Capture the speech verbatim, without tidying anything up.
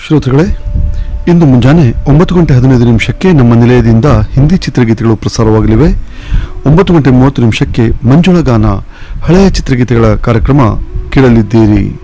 ಶ್ರೋತೃಗಳೇ, ಇಂದು ಮುಂಜಾನೆ ಒಂಬತ್ತು ಗಂಟೆ ಹದಿನೈದು ನಿಮಿಷಕ್ಕೆ ನಮ್ಮ ನಿಲಯದಿಂದ ಹಿಂದಿ ಚಿತ್ರಗೀತೆಗಳು ಪ್ರಸಾರವಾಗಲಿವೆ. ಒಂಬತ್ತು ಗಂಟೆ ಮೂವತ್ತು ನಿಮಿಷಕ್ಕೆ ಮಂಜುಳ ಗಾನ ಹಳೆಯ ಚಿತ್ರಗೀತೆಗಳ ಕಾರ್ಯಕ್ರಮ ಕೇಳಲಿದ್ದೀರಿ.